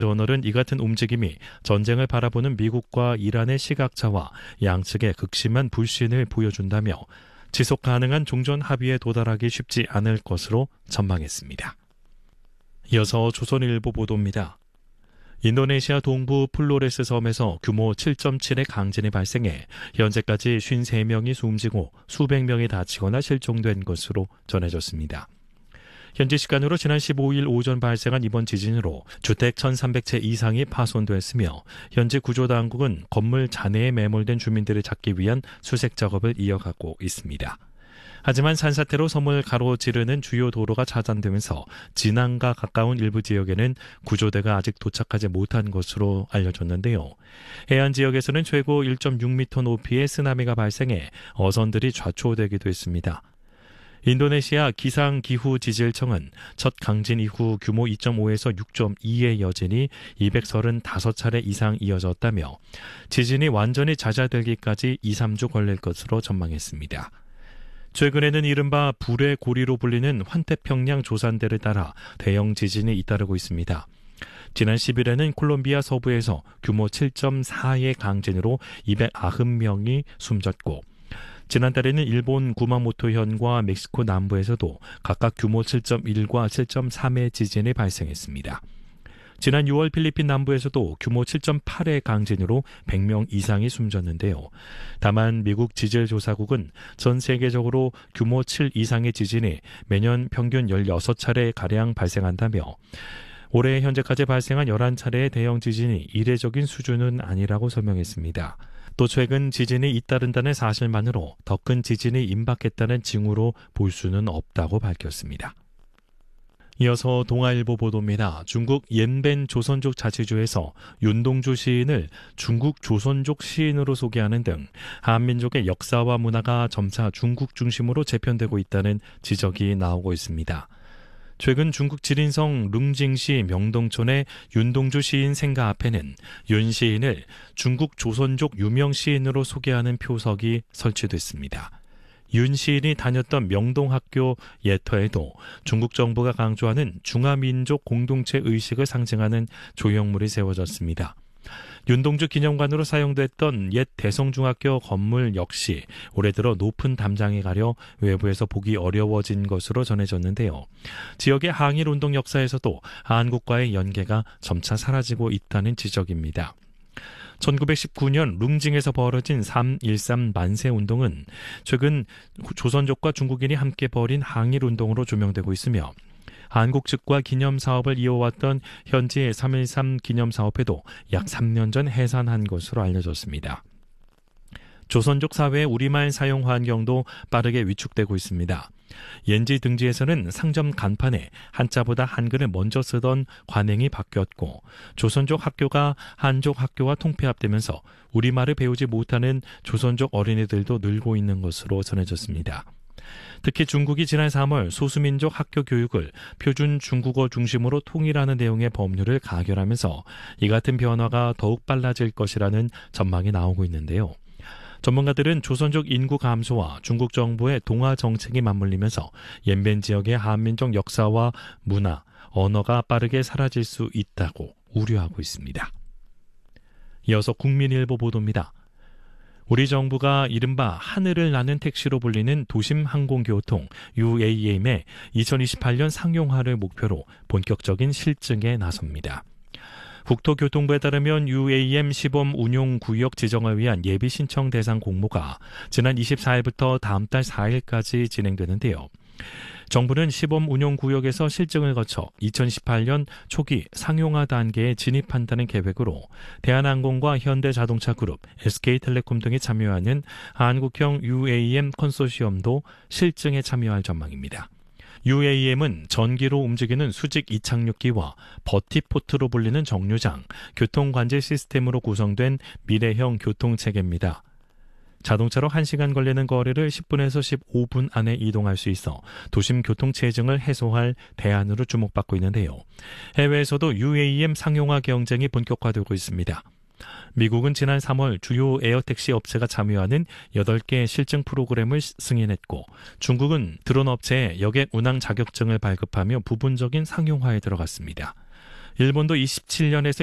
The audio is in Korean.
저널은 이 같은 움직임이 전쟁을 바라보는 미국과 이란의 시각차와 양측의 극심한 불신을 보여준다며 지속 가능한 종전 합의에 도달하기 쉽지 않을 것으로 전망했습니다. 이어서 조선일보 보도입니다. 인도네시아 동부 플로레스 섬에서 규모 7.7의 강진이 발생해 현재까지 53명이 숨지고 수백 명이 다치거나 실종된 것으로 전해졌습니다. 현지 시간으로 지난 15일 오전 발생한 이번 지진으로 주택 1,300채 이상이 파손됐으며 현지 구조당국은 건물 잔해에 매몰된 주민들을 찾기 위한 수색 작업을 이어가고 있습니다. 하지만 산사태로 섬을 가로지르는 주요 도로가 차단되면서 진앙과 가까운 일부 지역에는 구조대가 아직 도착하지 못한 것으로 알려졌는데요. 해안 지역에서는 최고 1.6m 높이의 쓰나미가 발생해 어선들이 좌초되기도 했습니다. 인도네시아 기상기후지질청은 첫 강진 이후 규모 2.5에서 6.2의 여진이 235차례 이상 이어졌다며 지진이 완전히 잦아들기까지 2-3주 걸릴 것으로 전망했습니다. 최근에는 이른바 불의 고리로 불리는 환태평양 조산대를 따라 대형 지진이 잇따르고 있습니다. 지난 10일에는 콜롬비아 서부에서 규모 7.4의 강진으로 290명이 숨졌고 지난달에는 일본 구마모토현과 멕시코 남부에서도 각각 규모 7.1과 7.3의 지진이 발생했습니다. 지난 6월 필리핀 남부에서도 규모 7.8의 강진으로 100명 이상이 숨졌는데요. 다만 미국 지질조사국은 전 세계적으로 규모 7 이상의 지진이 매년 평균 16차례가량 발생한다며 올해 현재까지 발생한 11차례의 대형 지진이 이례적인 수준은 아니라고 설명했습니다. 또 최근 지진이 잇따른다는 사실만으로 더 큰 지진이 임박했다는 징후로 볼 수는 없다고 밝혔습니다. 이어서 동아일보 보도입니다. 중국 옌벤 조선족 자치주에서 윤동주 시인을 중국 조선족 시인으로 소개하는 등 한민족의 역사와 문화가 점차 중국 중심으로 재편되고 있다는 지적이 나오고 있습니다. 최근 중국 지린성 룽징시 명동촌의 윤동주 시인 생가 앞에는 윤 시인을 중국 조선족 유명 시인으로 소개하는 표석이 설치됐습니다. 윤 시인이 다녔던 명동학교 예터에도 중국 정부가 강조하는 중화민족 공동체 의식을 상징하는 조형물이 세워졌습니다. 윤동주 기념관으로 사용됐던 옛 대성중학교 건물 역시 올해 들어 높은 담장에 가려 외부에서 보기 어려워진 것으로 전해졌는데요. 지역의 항일운동 역사에서도 한국과의 연계가 점차 사라지고 있다는 지적입니다. 1919년 룽징에서 벌어진 3.13 만세운동은 최근 조선족과 중국인이 함께 벌인 항일운동으로 조명되고 있으며 한국 측과 기념사업을 이어왔던 현지 3.13 기념사업회도 약 3년 전 해산한 것으로 알려졌습니다. 조선족 사회의 우리말 사용 환경도 빠르게 위축되고 있습니다. 옌지 등지에서는 상점 간판에 한자보다 한글을 먼저 쓰던 관행이 바뀌었고 조선족 학교가 한족 학교와 통폐합되면서 우리말을 배우지 못하는 조선족 어린이들도 늘고 있는 것으로 전해졌습니다. 특히 중국이 지난 3월 소수민족 학교 교육을 표준 중국어 중심으로 통일하는 내용의 법률을 가결하면서 이 같은 변화가 더욱 빨라질 것이라는 전망이 나오고 있는데요. 전문가들은 조선족 인구 감소와 중국 정부의 동화 정책이 맞물리면서 옌벤 지역의 한민족 역사와 문화, 언어가 빠르게 사라질 수 있다고 우려하고 있습니다. 이어서 국민일보 보도입니다. 우리 정부가 이른바 하늘을 나는 택시로 불리는 도심항공교통 UAM의 2028년 상용화를 목표로 본격적인 실증에 나섭니다. 국토교통부에 따르면 UAM 시범 운용구역 지정을 위한 예비 신청 대상 공모가 지난 24일부터 다음 달 4일까지 진행되는데요. 정부는 시범 운용구역에서 실증을 거쳐 2018년 초기 상용화 단계에 진입한다는 계획으로 대한항공과 현대자동차그룹, SK텔레콤 등이 참여하는 한국형 UAM 컨소시엄도 실증에 참여할 전망입니다. UAM은 전기로 움직이는 수직 이착륙기와 버티포트로 불리는 정류장, 교통관제 시스템으로 구성된 미래형 교통체계입니다. 자동차로 1시간 걸리는 거리를 10분에서 15분 안에 이동할 수 있어 도심 교통체증을 해소할 대안으로 주목받고 있는데요. 해외에서도 UAM 상용화 경쟁이 본격화되고 있습니다. 미국은 지난 3월 주요 에어택시 업체가 참여하는 8개 실증 프로그램을 승인했고 중국은 드론 업체에 여객 운항 자격증을 발급하며 부분적인 상용화에 들어갔습니다. 일본도 27년에서